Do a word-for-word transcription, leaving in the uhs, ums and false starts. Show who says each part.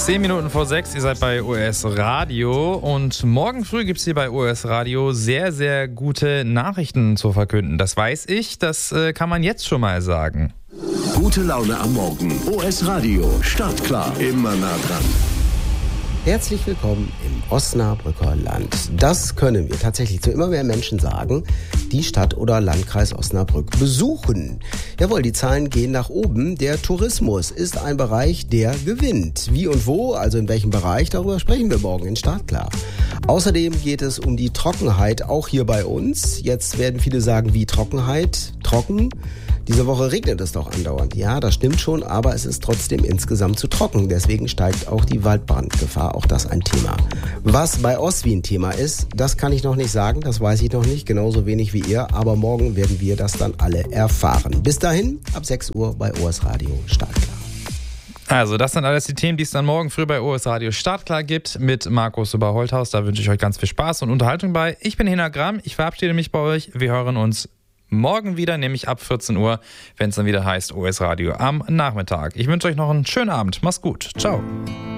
Speaker 1: Zehn Minuten vor sechs, ihr seid bei O S Radio und morgen früh gibt es hier bei O S Radio sehr, sehr gute Nachrichten zu verkünden. Das weiß ich, das äh, kann man jetzt schon mal sagen.
Speaker 2: Gute Laune am Morgen. O S Radio, startklar, immer nah dran.
Speaker 3: Herzlich willkommen im Osnabrücker Land. Das können wir tatsächlich zu immer mehr Menschen sagen, die Stadt oder Landkreis Osnabrück besuchen. Jawohl, die Zahlen gehen nach oben. Der Tourismus ist ein Bereich, der gewinnt. Wie und wo, also in welchem Bereich, darüber sprechen wir morgen in Startklar. Außerdem geht es um die Trockenheit, auch hier bei uns. Jetzt werden viele sagen, wie Trockenheit? Trocken? Diese Woche regnet es doch andauernd. Ja, das stimmt schon, aber es ist trotzdem insgesamt zu trocken. Deswegen steigt auch die Waldbrandgefahr. Auch das ein Thema. Was bei Oswi ein Thema ist, das kann ich noch nicht sagen. Das weiß ich noch nicht. Genauso wenig wie ihr. Aber morgen werden wir das dann alle erfahren. Bis dahin, ab sechs Uhr bei O S Radio Startklar.
Speaker 1: Also das sind alles die Themen, die es dann morgen früh bei O S Radio Startklar gibt mit Markus Über-Holthaus. Da wünsche ich euch ganz viel Spaß und Unterhaltung bei. Ich bin Hina Gramm. Ich verabschiede mich bei euch. Wir hören uns morgen wieder, nämlich ab vierzehn Uhr, wenn es dann wieder heißt O S Radio am Nachmittag. Ich wünsche euch noch einen schönen Abend. Macht's gut. Ciao.